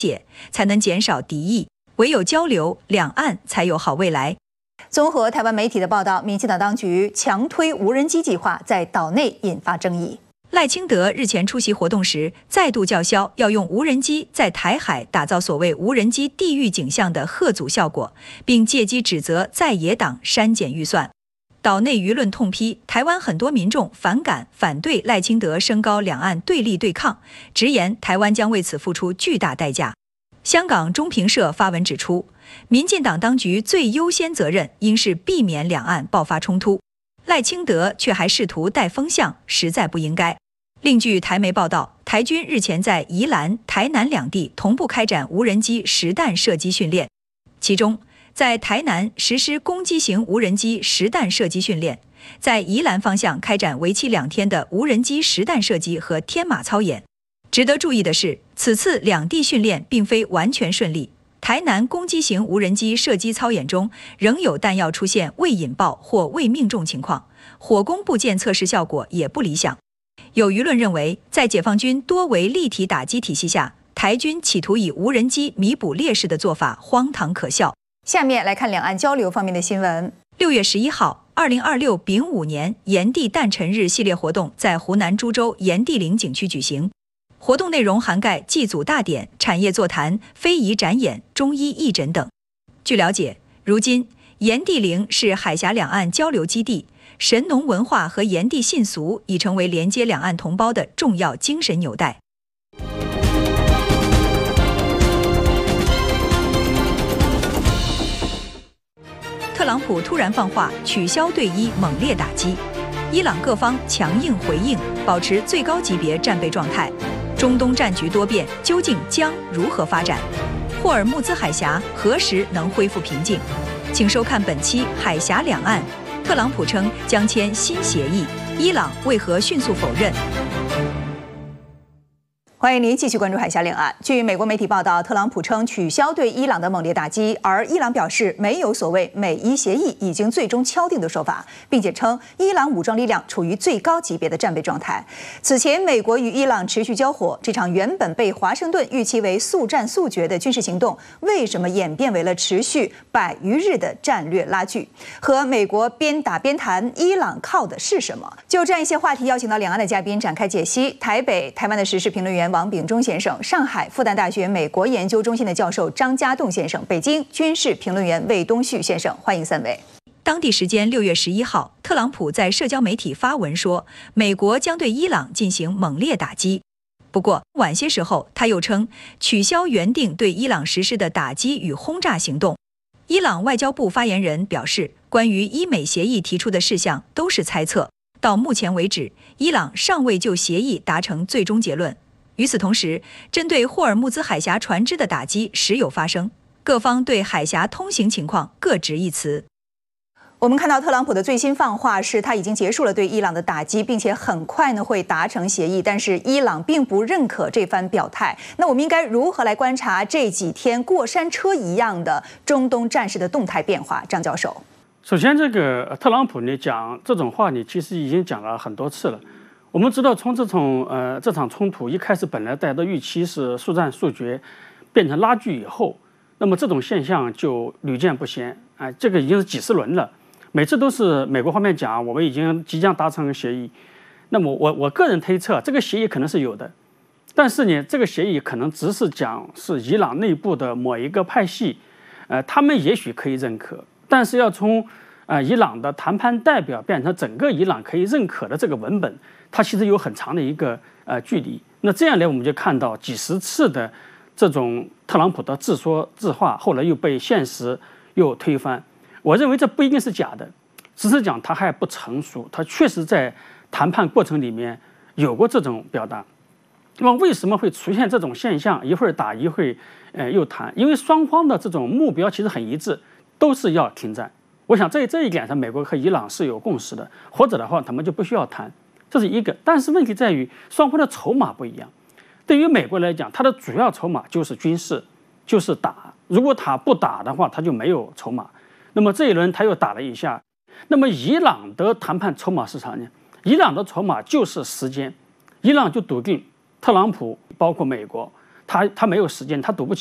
解，才能减少敌意。唯有交流，两岸才有好未来。 综合台湾媒体的报道，民进党当局强推无人机计划，在岛内引发争议。 赖清德日前出席活动时，再度叫嚣要用无人机在台海打造所谓无人机地狱景象的吓阻效果，并借机指责在野党删减预算。岛内舆论痛批台湾很多民众反感反对赖清德升高两岸对立对抗，直言台湾将为此付出巨大代价。香港中评社发文指出，民进党当局最优先责任应是避免两岸爆发冲突，赖清德却还试图带风向，实在不应该。另据台媒报道，台军日前在宜兰、台南两地同步开展无人机实弹射击训练，其中在台南实施攻击型无人机实弹射击训练，在宜兰方向开展为期2天的无人机实弹射击和天马操演。值得注意的是，此次两地训练并非完全顺利，台南攻击型无人机射击操演中仍有弹药出现未引爆或未命中情况，火攻部件测试效果也不理想。有舆论认为，在解放军多维立体打击体系下，台军企图以无人机弥补劣势的做法荒唐可笑。 下面来看两岸交流方面的新闻。 6月11号，2026丙午年炎帝诞辰日系列活动在湖南株洲炎帝陵景区举行。活动内容涵盖祭祖大典、产业座谈、非遗展演、中医义诊等。据了解，如今炎帝陵是海峡两岸交流基地，神农文化和炎帝信俗已成为连接两岸同胞的重要精神纽带。特朗普突然放话取消对伊猛烈打击，伊朗各方强硬回应，保持最高级别战备状态。中东战局多变，究竟将如何发展？霍尔木兹海峡何时能恢复平静？请收看本期《海峡两岸》。特朗普称将签新协议，伊朗为何迅速否认？ 欢迎您继续关注海峡两岸。据美国媒体报道，特朗普称取消对伊朗的猛烈打击，而伊朗表示没有所谓美伊协议已经最终敲定的说法，并且称伊朗武装力量处于最高级别的战备状态。此前，美国与伊朗持续交火，这场原本被华盛顿预期为速战速决的军事行动，为什么演变为了持续100余日的战略拉锯？和美国边打边谈，伊朗靠的是什么？就这样一些话题，邀请到两岸的嘉宾展开解析。台北、台湾的时事评论员王炳忠先生，上海复旦大学美国研究中心的教授张家栋先生，北京军事评论员魏东旭先生，欢迎3位。 当地时间6月11号，特朗普在社交媒体发文说，美国将对伊朗进行猛烈打击。不过晚些时候，他又称取消原定对伊朗实施的打击与轰炸行动。伊朗外交部发言人表示，关于伊美协议提出的事项都是猜测，到目前为止，伊朗尚未就协议达成最终结论。与此同时，针对霍尔木兹海峡船只的打击时有发生，各方对海峡通行情况各执一词。 我们看到特朗普的最新放话是，他已经结束了对伊朗的打击，并且很快呢会达成协议，但是伊朗并不认可这番表态。那我们应该如何来观察这几天过山车一样的中东战事的动态变化？张教授， 首先这个特朗普你讲这种话，你其实已经讲了很多次了。我们知道，从这场冲突一开始，本来大家的预期是速战速决，变成拉锯以后，那么这种现象就屡见不鲜。这个已经是几十轮了，每次都是美国方面讲我们已经即将达成协议。那么我个人推测，这个协议可能是有的，但是呢，这个协议可能只是讲是伊朗内部的某一个派系，他们也许可以认可，但是要从伊朗的谈判代表变成整个伊朗可以认可的这个文本，它其实有很长的一个距离。那这样呢，我们就看到几十次的这种特朗普的自说自话，后来又被现实又推翻。我认为这不一定是假的，只是讲他还不成熟，他确实在谈判过程里面有过这种表达。那么为什么会出现这种现象？一会儿打一会儿又谈，因为双方的这种目标其实很一致，都是要停战。我想这一点上，美国和伊朗是有共识的，或者的话，他们就不需要谈，这是一个。但是问题在于，双方的筹码不一样。对于美国来讲，它的主要筹码就是军事，就是打。如果他不打的话，他就没有筹码。那么这一轮他又打了一下。那么伊朗的谈判筹码是啥呢？伊朗的筹码就是时间。伊朗就笃定特朗普包括美国， 他没有时间，他赌不起。